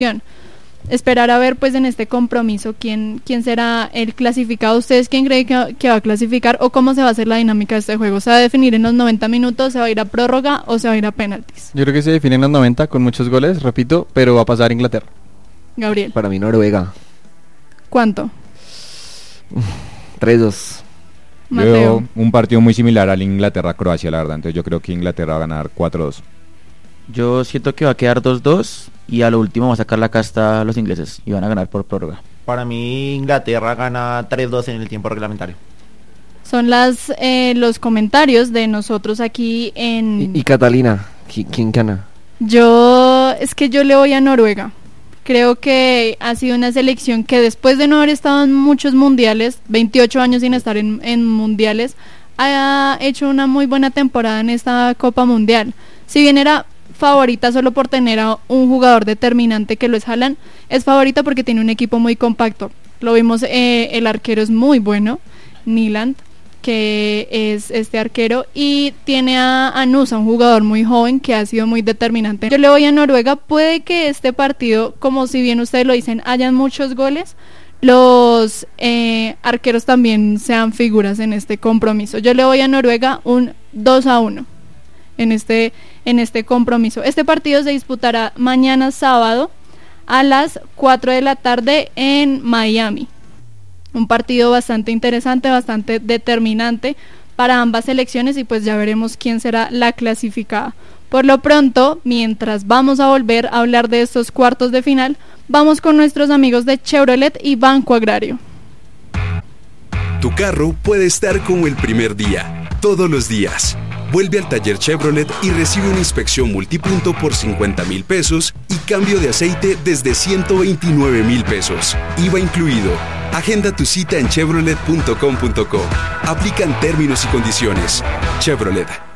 Esperar a ver pues en este compromiso quién será el clasificado. ¿Ustedes quién creen que va a clasificar o cómo se va a hacer la dinámica de este juego? ¿Se va a definir en los 90 minutos, se va a ir a prórroga o se va a ir a penaltis? Yo creo que se define en los 90 con muchos goles, repito, pero va a pasar Inglaterra. Gabriel. Para mí Noruega. ¿Cuánto? 3-2. Mateo. Yo, un partido muy similar al Inglaterra-Croacia, la verdad. Entonces yo creo que Inglaterra va a ganar 4-2. Yo siento que va a quedar 2-2 y a lo último va a sacar la casta a los ingleses y van a ganar por prórroga. Para mí Inglaterra gana 3-2 en el tiempo reglamentario. Son los comentarios de nosotros aquí en... Y Catalina, ¿quién gana? Yo le voy a Noruega. Creo que ha sido una selección que después de no haber estado en muchos mundiales, 28 años sin estar en mundiales, ha hecho una muy buena temporada en esta Copa Mundial. Si bien era favorita solo por tener a un jugador determinante que lo es Haaland, es favorita porque tiene un equipo muy compacto. Lo vimos, el arquero es muy bueno, Nyland, que es este arquero, y tiene a Nusa, un jugador muy joven que ha sido muy determinante. Yo le voy a Noruega. Puede que este partido, como si bien ustedes lo dicen, hayan muchos goles, los arqueros también sean figuras en este compromiso. Yo le voy a Noruega un 2-1 en este compromiso. Este partido se disputará mañana sábado a las 4 de la tarde en Miami. Un partido bastante interesante, bastante determinante para ambas selecciones y pues ya veremos quién será la clasificada. Por lo pronto, mientras vamos a volver a hablar de estos cuartos de final, vamos con nuestros amigos de Chevrolet y Banco Agrario. Tu carro puede estar como el primer día, todos los días. Vuelve al taller Chevrolet y recibe una inspección multipunto por 50,000 pesos y cambio de aceite desde 129,000 pesos. IVA incluido. Agenda tu cita en chevrolet.com.co. Aplican términos y condiciones. Chevrolet.